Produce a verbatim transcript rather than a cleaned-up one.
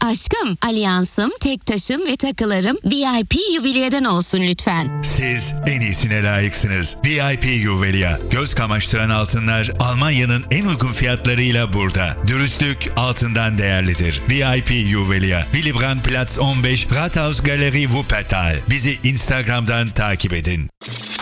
Aşkım, alyansım, tek taşım ve takılarım V I P Juwelia'dan olsun lütfen. Siz en iyisine layıksınız. V I P Juwelia. Göz kamaştıran altınlar Almanya'nın en uygun fiyatlarıyla burada. Dürüstlük altından değerlidir. V I P Juwelia. Willy Brandt Platz on beş, Rathaus Galerie Wuppertal. Bizi Instagram'dan takip edin.